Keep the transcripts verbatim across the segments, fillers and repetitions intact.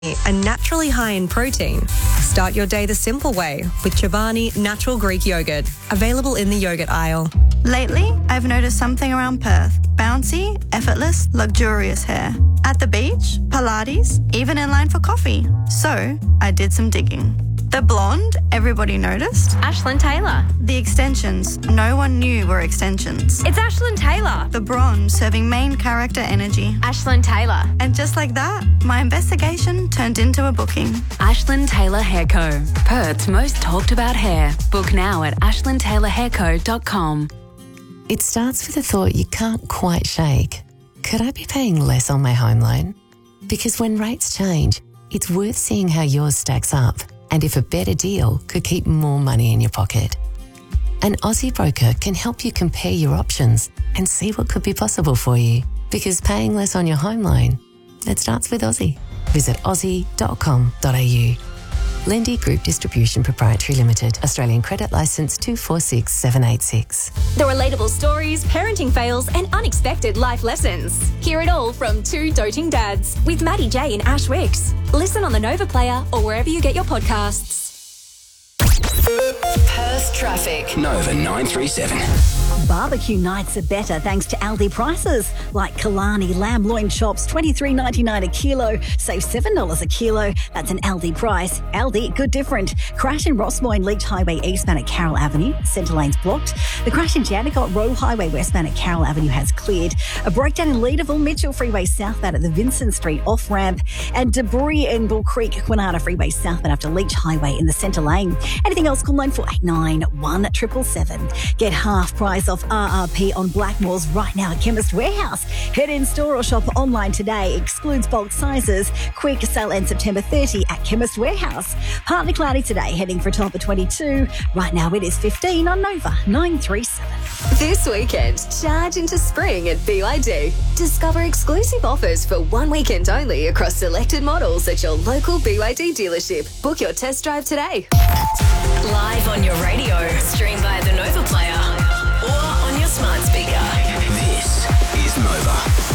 and naturally high in protein. Start your day the simple way with Chobani Natural Greek Yogurt, available in the yogurt aisle. Lately, I've noticed something around Perth. Bouncy, effortless, luxurious hair. At the beach, Pilates, even in line for coffee. So, I did some digging. The blonde, everybody noticed. Ashlyn Taylor. The extensions, no one knew were extensions. It's Ashlyn Taylor. The bronze, serving main character energy. Ashlyn Taylor. And just like that, my investigation turned into a booking. Ashlyn Taylor Hair Co. Perth's most talked about hair. Book now at ashlyn taylor hair co dot com. It starts with a thought you can't quite shake. Could I be paying less on my home loan? Because when rates change, it's worth seeing how yours stacks up and if a better deal could keep more money in your pocket. An Aussie broker can help you compare your options and see what could be possible for you. Because paying less on your home loan, it starts with Aussie. Visit aussie dot com dot a u. Lendy Group Distribution Proprietary Limited, Australian Credit Licence two four six seven eight six. The relatable stories, parenting fails, and unexpected life lessons. Hear it all from two doting dads with Maddie J and Ash Wicks. Listen on the Nova Player or wherever you get your podcasts. Perth traffic. Nova nine three seven. Barbecue nights are better thanks to Aldi prices. Like Killarney lamb loin chops, twenty-three ninety-nine a kilo. Save seven dollars a kilo. That's an Aldi price. Aldi, good different. Crash in Rossmoyne Leach Highway eastbound at Carroll Avenue. Centre lane's blocked. The crash in Jandakot Road Highway westbound at Carroll Avenue has cleared. A breakdown in Leederville Mitchell Freeway southbound at the Vincent Street off-ramp. And debris in Bull Creek, Quinana Freeway southbound after Leach Highway in the centre lane. Anything else, call nine four eight nine, one seven seven seven. Get half price off R R P on Blackmores right now at Chemist Warehouse. Head in store or shop online today. Excludes bulk sizes. Quick sale ends September thirtieth at Chemist Warehouse. Partly cloudy today, heading for a top of twenty-two. Right now it is fifteen on Nova nine three seven. This weekend, charge into spring at B Y D. Discover exclusive offers for one weekend only across selected models at your local B Y D dealership. Book your test drive today. Live on your radio, stream via the Nova Player or on your smart speaker. This is Nova.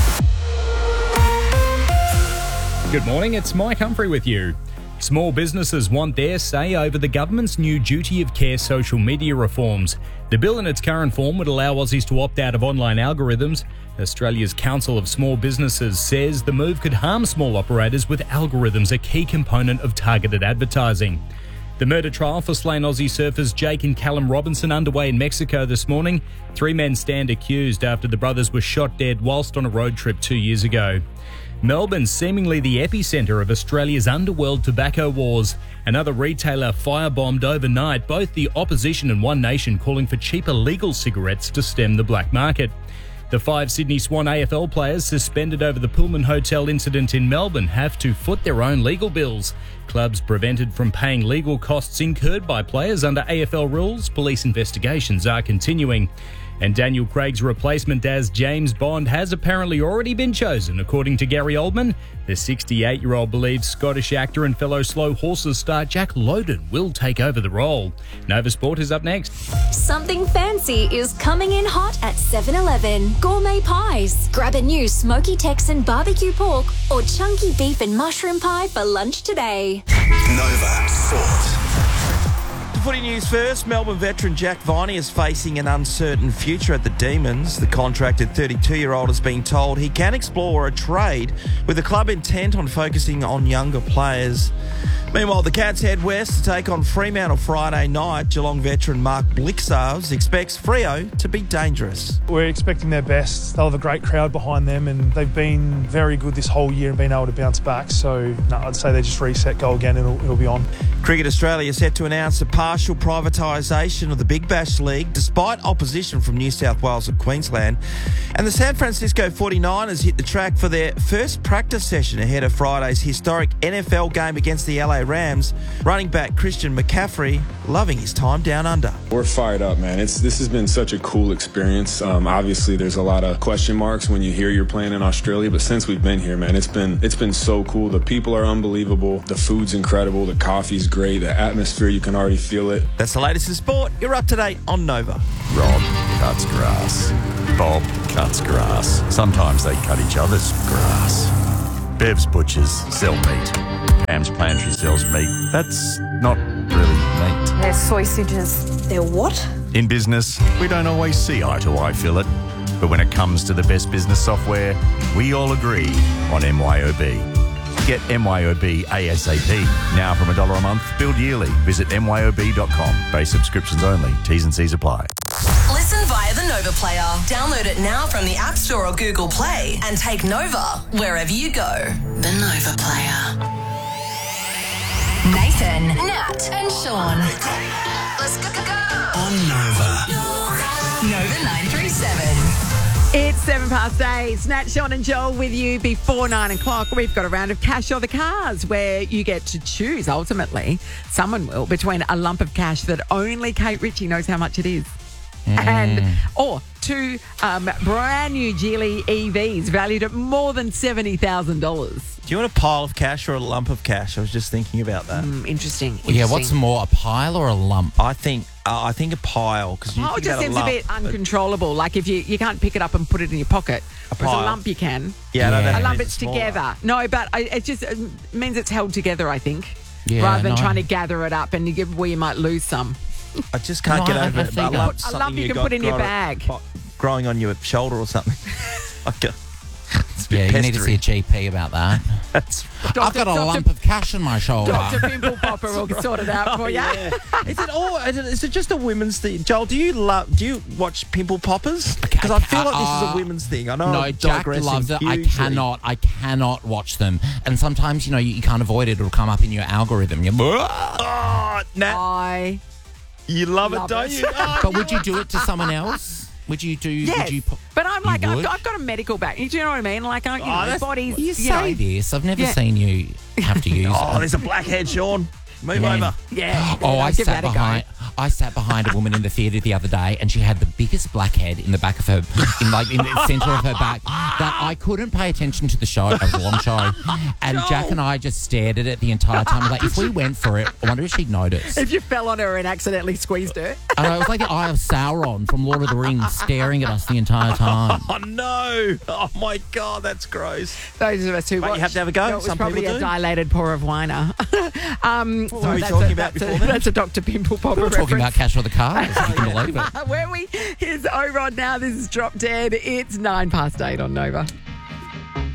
Good morning, it's Mike Humphrey with you. Small businesses want their say over the government's new duty of care social media reforms. The bill in its current form would allow Aussies to opt out of online algorithms. Australia's Council of Small Businesses says the move could harm small operators with algorithms a key component of targeted advertising. The murder trial for slain Aussie surfers Jake and Callum Robinson underway in Mexico this morning. Three men stand accused after the brothers were shot dead whilst on a road trip two years ago. Melbourne seemingly the epicentre of Australia's underworld tobacco wars. Another retailer firebombed overnight, both the opposition and One Nation calling for cheaper legal cigarettes to stem the black market. The five Sydney Swan A F L players suspended over the Pullman Hotel incident in Melbourne have to foot their own legal bills. Clubs prevented from paying legal costs incurred by players under A F L rules. Police investigations are continuing. And Daniel Craig's replacement as James Bond has apparently already been chosen, according to Gary Oldman. The sixty-eight-year-old believes Scottish actor and fellow Slow Horses star Jack Lowden will take over the role. Nova Sport is up next. Something fancy is coming in hot at seven eleven. Gourmet pies. Grab a new smoky Texan barbecue pork or chunky beef and mushroom pie for lunch today. Nova Sport. Footy news first. Melbourne veteran Jack Viney is facing an uncertain future at the Demons. The contracted thirty-two-year-old has been told he can explore a trade, with the club intent on focusing on younger players. Meanwhile, the Cats head west to take on Fremantle Friday night. Geelong veteran Mark Blixarves expects Freo to be dangerous. We're expecting their best. They'll have a great crowd behind them, and they've been very good this whole year and been able to bounce back. So, no, I'd say they just reset, go again, and it'll, it'll be on. Cricket Australia is set to announce a partial privatisation of the Big Bash League, despite opposition from New South Wales and Queensland. And the San Francisco forty-niners hit the track for their first practice session ahead of Friday's historic N F L game against the L A Rams. Running back Christian McCaffrey loving his time down under. We're fired up, man. It's This has been such a cool experience. Um, obviously, there's a lot of question marks when you hear you're playing in Australia, but since we've been here, man, it's been it's been so cool. The people are unbelievable. The food's incredible. The coffee's great. The atmosphere, you can already feel it. That's the latest in sport. You're up to date on Nova. Rob cuts grass. Bob cuts grass. Sometimes they cut each other's grass. Bev's Butchers sell meat. grams planetary cells meat. That's not really meat. They're sausages. They're what? In business, we don't always see eye to eye, Philip. But when it comes to the best business software, we all agree on M Y O B. Get M Y O B ASAP. Now from a dollar a month, billed yearly. Visit M Y O B dot com. Base subscriptions only. T's and C's apply. Listen via the Nova Player. Download it now from the App Store or Google Play and take Nova wherever you go. The Nova Player. Nathan, Nat and Sean. Let's go, go, go. On Nova. Nova nine three seven. It's seven past eight. Nat, Sean and Joel with you before nine o'clock. We've got a round of Cash or the Cars where you get to choose, ultimately, someone will, between a lump of cash that only Kate Ritchie knows how much it is mm. and or two um, brand new Geely E Vs valued at more than seventy thousand dollars. Do you want a pile of cash or a lump of cash? I was just thinking about that. Mm, interesting, interesting. Yeah, what's more, a pile or a lump? I think uh, I think a pile. Because pile just seems a, lump, a bit uncontrollable. Like if you, you can't pick it up and put it in your pocket. A pile. A lump you can. Yeah, yeah. No, a lump it's together. No, but I, it just it means it's held together, I think. Yeah, rather than no. trying to gather it up and you give, where you might lose some. I just can't no, get I, over I it. A lump, a lump you can put in your bag. Growing on your shoulder or something. like a, yeah, you need to see a G P about that. That's Doctor, I've got a Doctor lump of cash on my shoulder. Doctor Pimple Popper will sort it out for you. Yeah. is it all? Is it, is it just a women's thing? Joel, do you love? Do you watch Pimple Poppers? Because I feel like this is a women's thing. I know. No, I'm Jack loves it. hugely. I cannot. I cannot watch them. And sometimes, you know, you, you can't avoid it. It'll come up in your algorithm. You're, oh, Nat, I you love, love it, don't it. you? Oh, but would you do it to someone else? Would you do? Yes, would you, but I'm like, I've would? got, I've got a medical back. Do you know what I mean? Like, I, you Oh, know, that's- bodies. You you say know. this. I've never Yeah. seen you have to use Oh, it. there's a blackhead, Sean. Move Yeah. over. Yeah. Oh, yeah, I give sat that a go. behind. I sat behind a woman in the theatre the other day, and she had the biggest blackhead in the back of her, in like in the centre of her back, that I couldn't pay attention to the show. It was a long show, and Jack and I just stared at it the entire time. Like, if we went for it, I wonder if she'd notice. If you fell on her and accidentally squeezed her. And I was like the Eye of Sauron from Lord of the Rings, staring at us the entire time. Oh no! Oh my God, that's gross. Those of us who But you watched, have to have a go. It was Some probably people a do. dilated pour of winer. um, What were we that's talking a, about that's before a, then? That's a Doctor Pimple Popper We were talking about reference. Cash or the Cars, if you can believe it. Where we? Here's O-Rod now. This is Drop Dead. It's nine past eight on Nova.